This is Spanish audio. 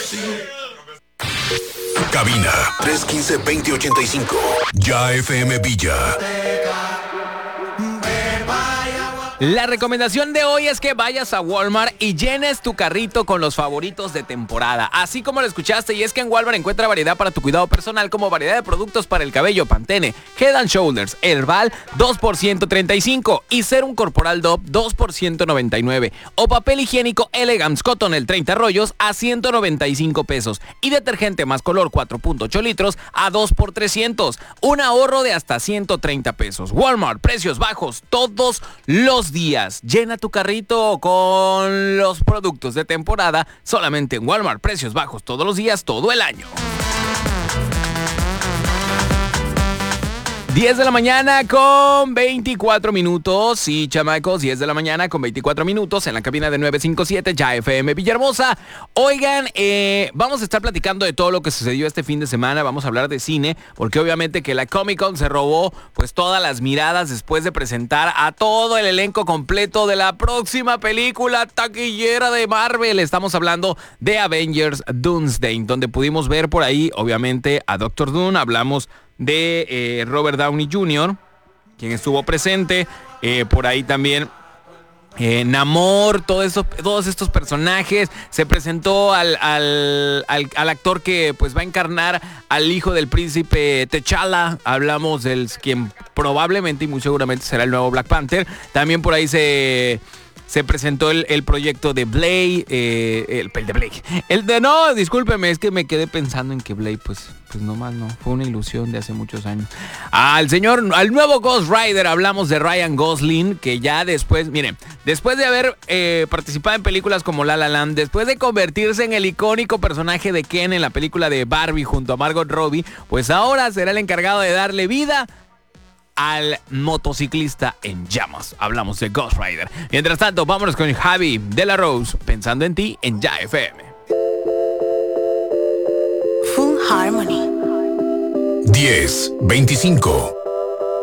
Cabina 315-2085. Ya FM Villa. La recomendación de hoy es que vayas a Walmart y llenes tu carrito con los favoritos de temporada. Así como lo escuchaste, y es que en Walmart encuentra variedad para tu cuidado personal, como variedad de productos para el cabello, Pantene, Head and Shoulders, Herbal, 2 por 135 y Serum Corporal Dove, 2 por 199. O papel higiénico Elegance Cotton, el 30 rollos, a 195 pesos. Y detergente más color 4.8 litros a 2 por 300. Un ahorro de hasta 130 pesos. Walmart, precios bajos todos los días. Llena tu carrito con los productos de temporada solamente en Walmart. Precios bajos todos los días, todo el año. 10 de la mañana con 24 minutos. Sí, chamacos, 10 de la mañana con 24 minutos en la cabina de 957 Ya FM Villahermosa. Oigan, vamos a estar platicando de todo lo que sucedió este fin de semana. Vamos a hablar de cine, porque obviamente que la Comic Con se robó pues todas las miradas después de presentar a todo el elenco completo de la próxima película taquillera de Marvel. Estamos hablando de Avengers Doomsday, donde pudimos ver por ahí obviamente a Doctor Doom. Hablamos de Robert Downey Jr., quien estuvo presente, por ahí también Namor, todos estos personajes. Se presentó al actor que pues va a encarnar al hijo del príncipe T'Challa. Hablamos del quien probablemente y muy seguramente será el nuevo Black Panther. También por ahí se presentó el proyecto de Blade, el de Blade. No, discúlpeme, es que me quedé pensando en que Blade, pues nomás no, fue una ilusión de hace muchos años. Al nuevo Ghost Rider, hablamos de Ryan Gosling, que ya después de haber participado en películas como La La Land, después de convertirse en el icónico personaje de Ken en la película de Barbie junto a Margot Robbie, pues ahora será el encargado de darle vida al motociclista en llamas. Hablamos de Ghost Rider. Mientras tanto, vámonos con Javi de la Rose, Pensando en ti en Ya FM. Full Harmony. 10-25.